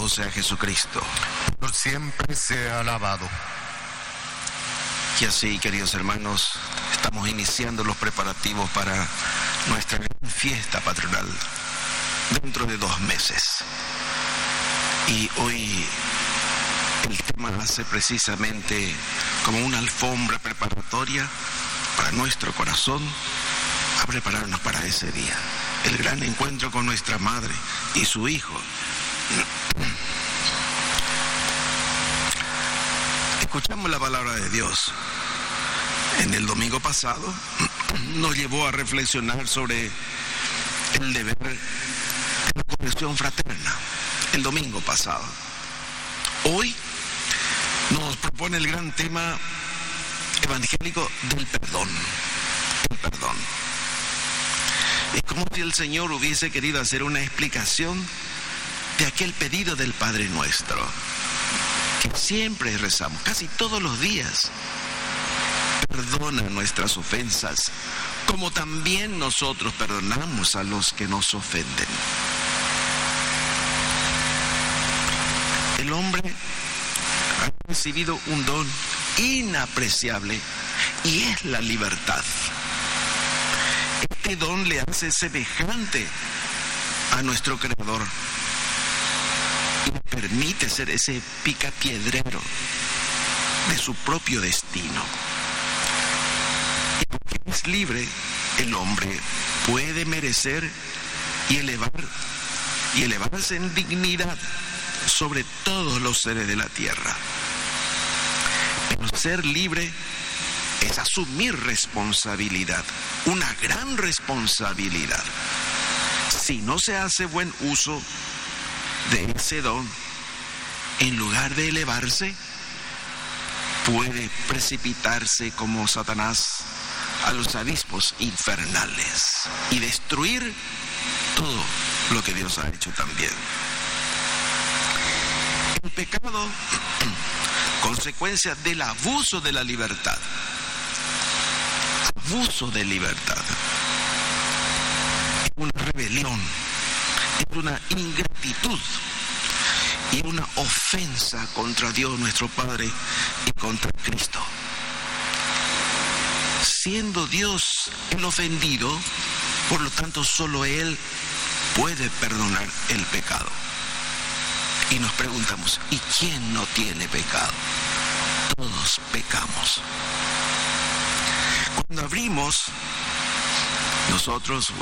Alabado sea Jesucristo. Por siempre sea alabado. Y así, queridos hermanos, estamos iniciando los preparativos para nuestra gran fiesta patronal dentro de 2 meses. Y hoy el tema hace precisamente como una alfombra preparatoria para nuestro corazón a prepararnos para ese día. El gran encuentro con nuestra madre y su hijo. Escuchamos la palabra de Dios. En el domingo pasado nos llevó a reflexionar sobre el deber de la corrección fraterna. El domingo pasado. Hoy nos propone el gran tema evangélico del perdón. El perdón. Es como si el Señor hubiese querido hacer una explicación de aquel pedido del Padre Nuestro, que siempre rezamos, casi todos los días. Perdona nuestras ofensas, como también nosotros perdonamos a los que nos ofenden. El hombre ha recibido un don inapreciable y es la libertad. Este don le hace semejante a nuestro Creador y le permite ser ese picapiedrero de su propio destino. Y porque es libre, el hombre puede merecer y elevarse en dignidad sobre todos los seres de la tierra. Pero ser libre es asumir responsabilidad, una gran responsabilidad. Si no se hace buen uso de ese don, en lugar de elevarse, puede precipitarse como Satanás a los abismos infernales y destruir todo lo que Dios ha hecho también. El pecado, consecuencia del abuso de la libertad. Abuso de libertad. Es una rebelión, es una ingratitud y una ofensa contra Dios nuestro Padre y contra Cristo. Siendo Dios el ofendido, por lo tanto solo Él puede perdonar el pecado. Y nos preguntamos, ¿y quién no tiene pecado? Todos pecamos. Cuando abrimos nosotros,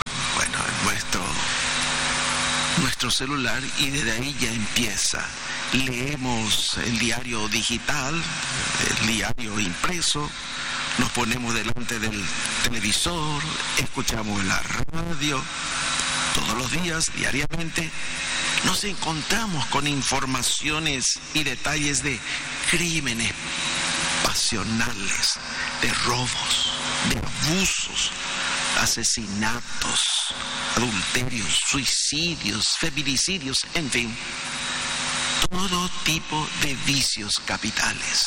nuestro celular, y desde ahí ya empieza. Leemos el diario digital, el diario impreso, nos ponemos delante del televisor, escuchamos la radio, todos los días, diariamente, nos encontramos con informaciones y detalles de crímenes pasionales, de robos, de abusos, asesinatos, adulterios, suicidios, feminicidios, en fin, todo tipo de vicios capitales.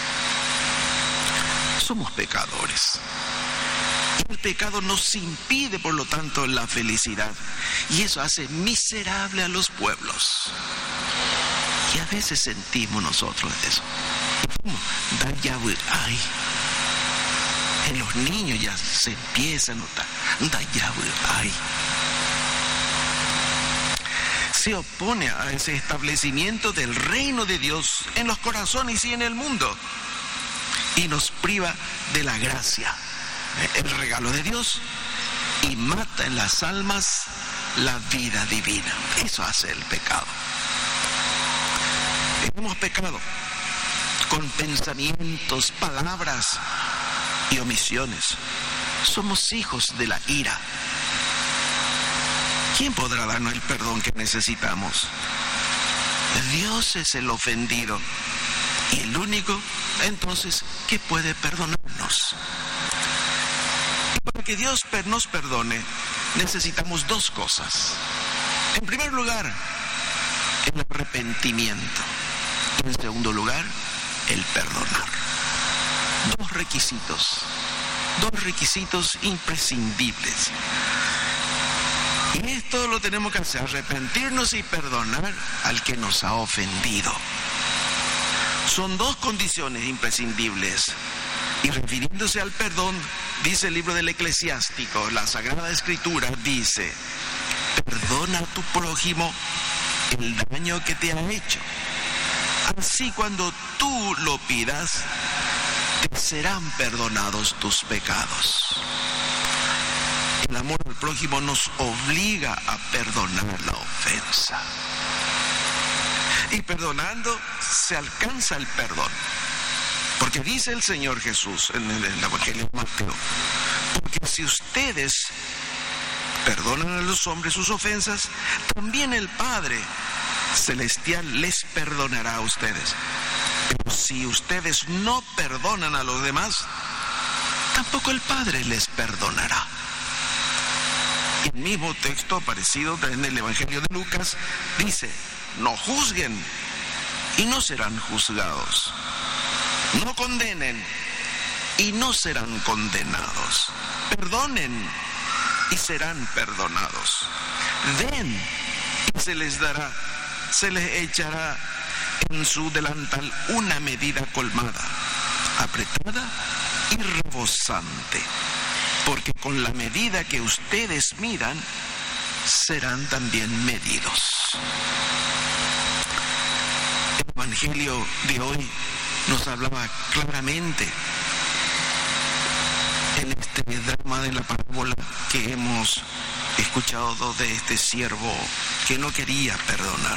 Somos pecadores. Y el pecado nos impide, por lo tanto, la felicidad. Y eso hace miserable a los pueblos. Y a veces sentimos nosotros eso. En los niños ya se empieza a notar. Se opone a ese establecimiento del reino de Dios en los corazones y en el mundo. Y nos priva de la gracia, el regalo de Dios, y mata en las almas la vida divina. Eso hace el pecado. Hemos pecado con pensamientos, palabras y omisiones. Somos hijos de la ira. ¿Quién podrá darnos el perdón que necesitamos? Dios es el ofendido y el único, entonces, que puede perdonarnos. Y para que Dios nos perdone, necesitamos 2 cosas. En primer lugar, el arrepentimiento. Y en segundo lugar, el perdonar. 2 requisitos imprescindibles. Y Esto lo tenemos que hacer, arrepentirnos y perdonar al que nos ha ofendido. Son dos condiciones imprescindibles. Y refiriéndose al perdón, dice el libro del Eclesiástico, la Sagrada Escritura dice: perdona a tu prójimo el daño que te ha hecho. Así cuando tú lo pidas, te serán perdonados tus pecados. El amor al prójimo nos obliga a perdonar la ofensa. Y perdonando se alcanza el perdón. Porque dice el Señor Jesús en el Evangelio de Mateo: porque si ustedes perdonan a los hombres sus ofensas, también el Padre Celestial les perdonará a ustedes. Pero si ustedes no perdonan a los demás, tampoco el Padre les perdonará. El mismo texto aparecido en el Evangelio de Lucas dice: no juzguen y no serán juzgados. No condenen y no serán condenados. Perdonen y serán perdonados. Den y se les dará, se les echará en su delantal una medida colmada, apretada y rebosante. Porque con la medida que ustedes midan, serán también medidos. El Evangelio de hoy nos hablaba claramente en este drama de la parábola que hemos escuchado de este siervo que no quería perdonar.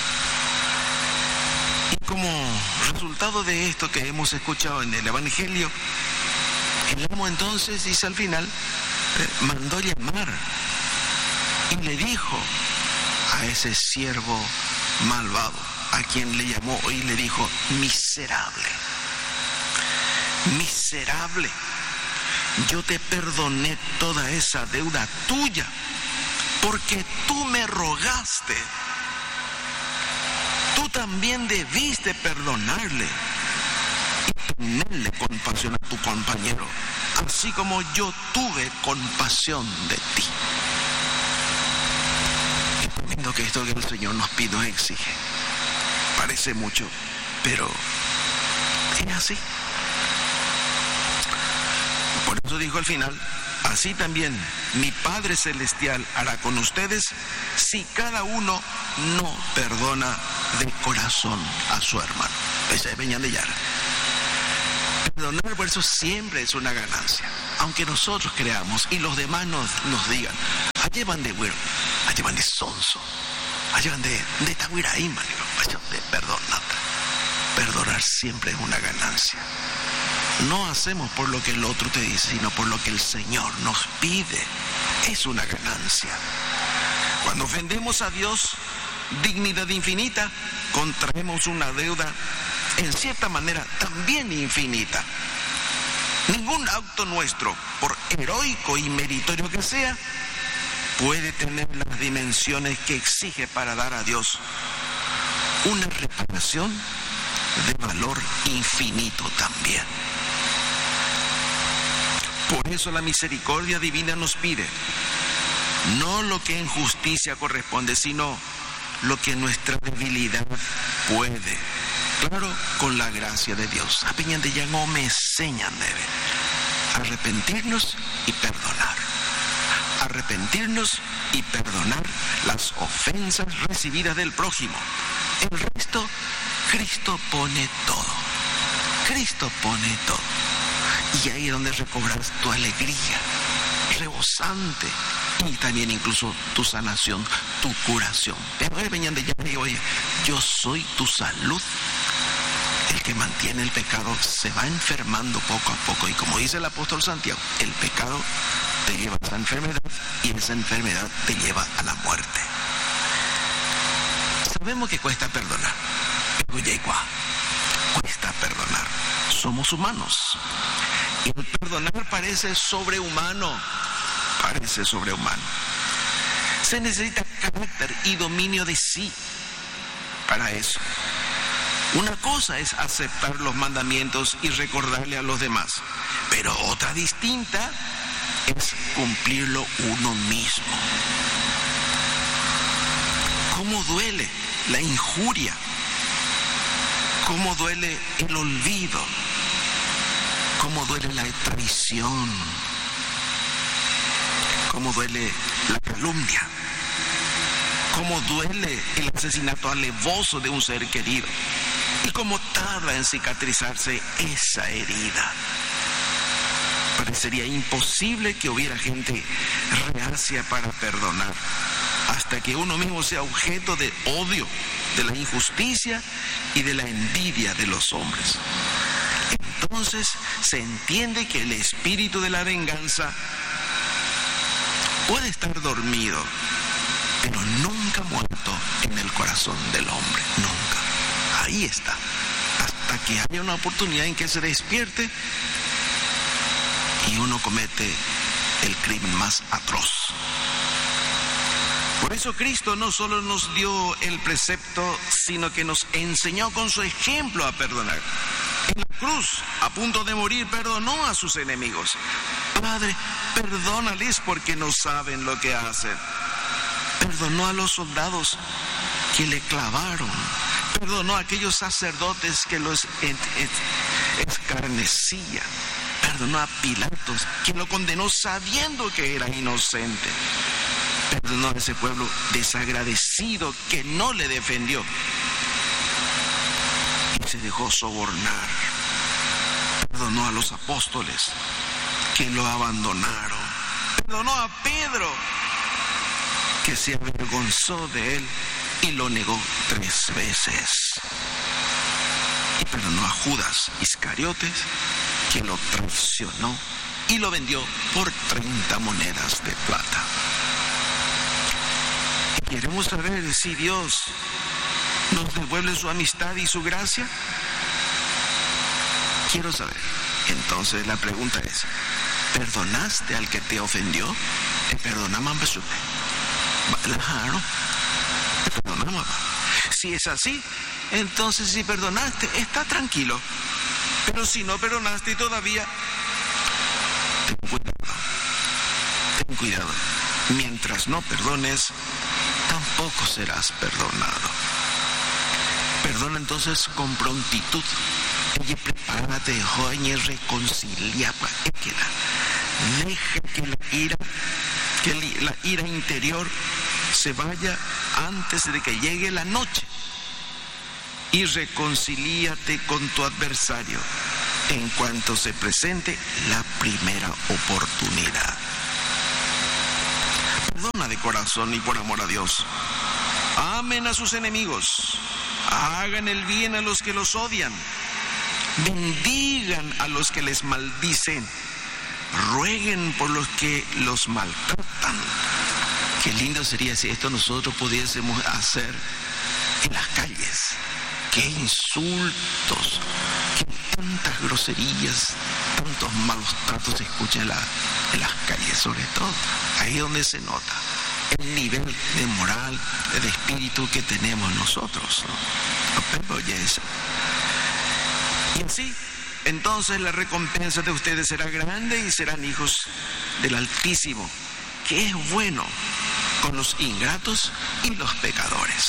Y como resultado de esto que hemos escuchado en el Evangelio, el amo entonces, dice al final, mandó llamar y le dijo a ese siervo malvado, a quien le llamó y le dijo: miserable, miserable, yo te perdoné toda esa deuda tuya, porque tú me rogaste. Tú también debiste perdonarle y tenerle compasión a tu compañero, así como yo tuve compasión de ti. Entiendo que esto que el Señor nos pide, nos exige, parece mucho, pero es así. Por eso dijo al final: así también mi Padre Celestial hará con ustedes si cada uno no perdona de corazón a su hermano. Ese venían de Yara. Perdonar por eso siempre es una ganancia. Aunque nosotros creamos y los demás nos digan: allí van de güero, allí van de sonso, allí van de tahuiraí, vayan de perdonar. Perdonar siempre es una ganancia. No hacemos por lo que el otro te dice, sino por lo que el Señor nos pide. Es una ganancia. Cuando ofendemos a Dios, dignidad infinita, contraemos una deuda en cierta manera también infinita. Ningún acto nuestro, por heroico y meritorio que sea, puede tener las dimensiones que exige para dar a Dios una reparación de valor infinito también. Por eso la misericordia divina nos pide no lo que en justicia corresponde, sino lo que nuestra debilidad puede. Claro, con la gracia de Dios. Apeñan de ya no me enseñan debe arrepentirnos y perdonar. Arrepentirnos y perdonar las ofensas recibidas del prójimo. El resto, Cristo pone todo. Cristo pone todo. Y ahí es donde recobras tu alegría rebosante y también incluso tu sanación, tu curación. Pero venían de ya y oye, yo soy tu salud. El que mantiene el pecado se va enfermando poco a poco. Y como dice el apóstol Santiago, el pecado te lleva a esa enfermedad y esa enfermedad te lleva a la muerte. Sabemos que cuesta perdonar. Cuesta perdonar. Somos humanos. Y el perdonar parece sobrehumano. Se necesita carácter y dominio de sí para eso. Una cosa es aceptar los mandamientos y recordarle a los demás, pero otra distinta es cumplirlo uno mismo. cómo duele la injuria, cómo duele el olvido, cómo duele la traición, cómo duele la calumnia, cómo duele el asesinato alevoso de un ser querido y cómo tarda en cicatrizarse esa herida. Parecería imposible que hubiera gente reacia para perdonar, hasta que uno mismo sea objeto de odio, de la injusticia y de la envidia de los hombres. Entonces se entiende que el espíritu de la venganza puede estar dormido, pero nunca muerto en el corazón del hombre, nunca. Ahí está, hasta que haya una oportunidad en que se despierte y uno comete el crimen más atroz. Por eso Cristo no solo nos dio el precepto, sino que nos enseñó con su ejemplo a perdonar. En la cruz, a punto de morir, perdonó a sus enemigos. Padre, perdónales porque no saben lo que hacen. Perdonó a los soldados que le clavaron. Perdonó a aquellos sacerdotes que los escarnecían. Perdonó a Pilatos, quien lo condenó sabiendo que era inocente. Perdonó a ese pueblo desagradecido que no le defendió y se dejó sobornar. Perdonó a los apóstoles que lo abandonaron. Perdonó a Pedro, que se avergonzó de él y lo negó 3 veces. Y perdonó a Judas Iscariotes, que lo traicionó y lo vendió por 30 monedas de plata. ¿Queremos saber si Dios nos devuelve su amistad y su gracia? Quiero saber. Entonces la pregunta es, ¿perdonaste al que te ofendió? ¿Te perdonamos? Claro, te perdonamos. Si es así, entonces si perdonaste, está tranquilo. Pero si no perdonaste todavía, ten cuidado. Mientras no perdones, tampoco serás perdonado. Perdona entonces con prontitud. Y prepárate, joven, reconcilia. Deja que la ira interior se vaya antes de que llegue la noche. Y reconcilíate con tu adversario en cuanto se presente la primera oportunidad. Perdona de corazón y por amor a Dios. Amen a sus enemigos. Hagan el bien a los que los odian. Bendigan a los que les maldicen. Rueguen por los que los maltratan. Qué lindo sería si esto nosotros pudiésemos hacer en las calles. Qué insultos, qué tantas groserías, tantos malos tratos se escuchan en las calles, sobre todo. Ahí donde se nota el nivel de moral, de espíritu que tenemos nosotros, ¿no? Pero oye eso. Y así, entonces la recompensa de ustedes será grande y serán hijos del Altísimo, que es bueno con los ingratos y los pecadores.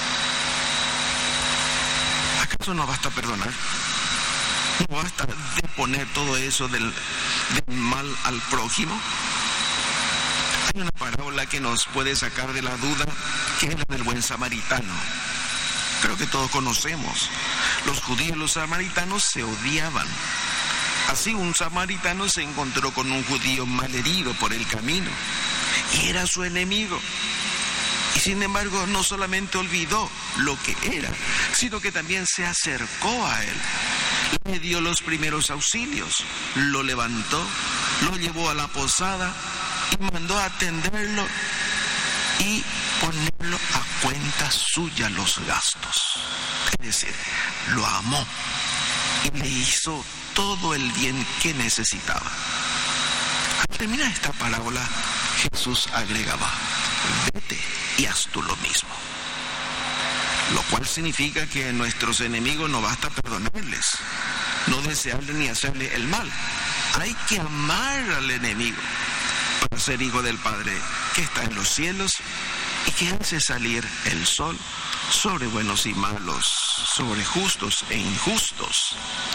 ¿Acaso no basta perdonar? ¿No basta deponer todo eso del mal al prójimo? Hay una parábola que nos puede sacar de la duda, que es la del buen samaritano. Creo que todos conocemos. Los judíos y los samaritanos se odiaban. Así un samaritano se encontró con un judío malherido por el camino y era su enemigo. Y sin embargo no solamente olvidó lo que era, sino que también se acercó a él. Le dio los primeros auxilios, lo levantó, lo llevó a la posada y mandó a atenderlo y ponerlo a cuenta suya los gastos. Es decir, lo amó y le hizo todo el bien que necesitaba. Al terminar esta parábola, Jesús agregaba: vete y haz tú lo mismo. Lo cual significa que a nuestros enemigos no basta perdonarles, no desearle ni hacerle el mal. Hay que amar al enemigo para ser hijo del Padre que está en los cielos y que hace salir el sol sobre buenos y malos, sobre justos e injustos.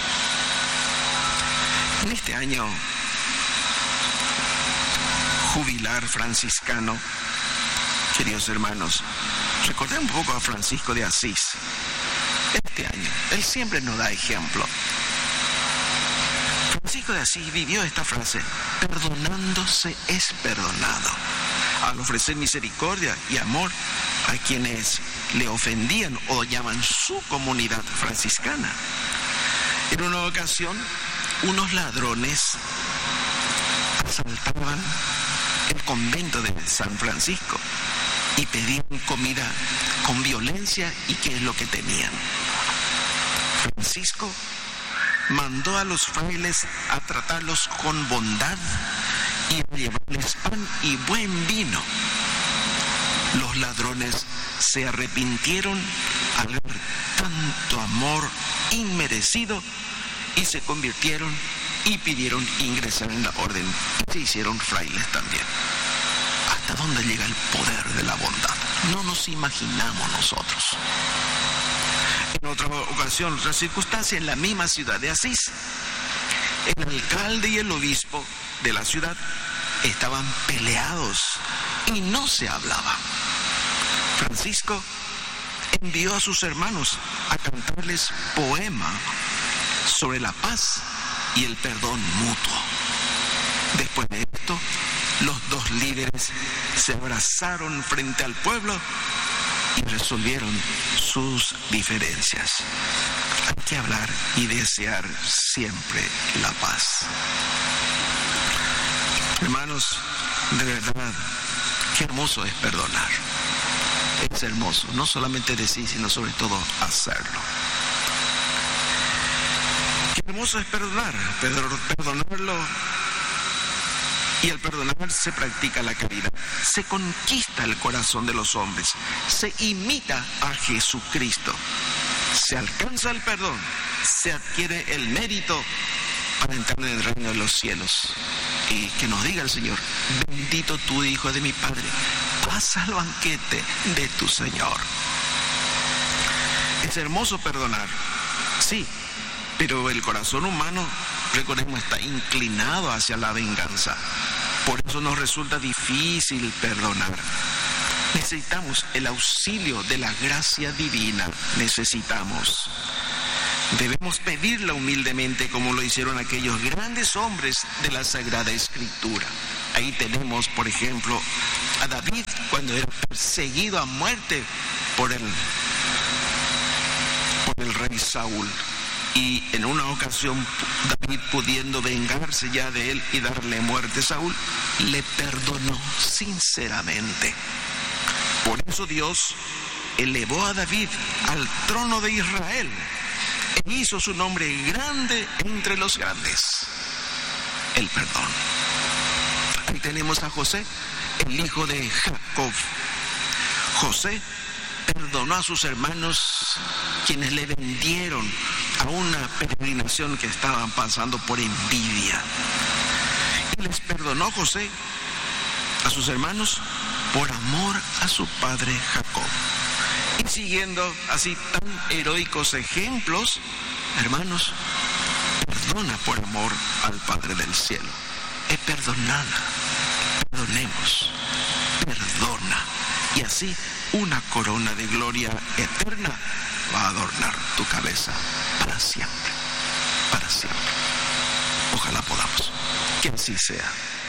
En este año jubilar franciscano, queridos hermanos, recordé un poco a Francisco de Asís. Este año, él siempre nos da ejemplo. Francisco de Asís vivió esta frase: perdonándose es perdonado. Al ofrecer misericordia y amor a quienes le ofendían o llaman su comunidad franciscana. En una ocasión, unos ladrones asaltaban el convento de San Francisco y pedían comida con violencia. ¿Y qué es lo que tenían? Francisco mandó a los frailes a tratarlos con bondad y a llevarles pan y buen vino. Los ladrones se arrepintieron al ver tanto amor inmerecido y se convirtieron y pidieron ingresar en la orden y se hicieron frailes también. ¿Hasta dónde llega el poder de la bondad? No nos imaginamos nosotros. En otra ocasión, otra circunstancia, en la misma ciudad de Asís, el alcalde y el obispo de la ciudad estaban peleados y no se hablaban. Francisco envió a sus hermanos a cantarles poema sobre la paz y el perdón mutuo. Después de esto, los dos líderes se abrazaron frente al pueblo y resolvieron sus diferencias. Hay que hablar y desear siempre la paz. Hermanos, de verdad, qué hermoso es perdonar. Es hermoso, no solamente decir, sino sobre todo hacerlo. Qué hermoso es perdonar. Perdonarlo. Y al perdonar se practica la caridad. Se conquista el corazón de los hombres. Se imita a Jesucristo. Se alcanza el perdón. Se adquiere el mérito para entrar en el reino de los cielos. Y que nos diga el Señor: bendito tú, Hijo de mi Padre, pasa al banquete de tu Señor. Es hermoso perdonar, sí, pero el corazón humano, recordemos, está inclinado hacia la venganza. Por eso nos resulta difícil perdonar. Necesitamos el auxilio de la gracia divina. Debemos pedirla humildemente, como lo hicieron aquellos grandes hombres de la Sagrada Escritura. Ahí tenemos, por ejemplo, a David cuando era perseguido a muerte por el rey Saúl. Y en una ocasión, David, pudiendo vengarse ya de él y darle muerte a Saúl, le perdonó sinceramente. Por eso Dios elevó a David al trono de Israel e hizo su nombre grande entre los grandes: el perdón. Ahí tenemos a José, el hijo de Jacob. José perdonó a sus hermanos, quienes le vendieron a una peregrinación que estaban pasando por envidia. Y les perdonó José a sus hermanos por amor a su padre Jacob. Y siguiendo así tan heroicos ejemplos, hermanos, perdona por amor al Padre del cielo. Es perdonada. Perdonemos. Perdona. Y así una corona de gloria eterna va a adornar tu cabeza para siempre. Para siempre. Ojalá podamos. Que así sea.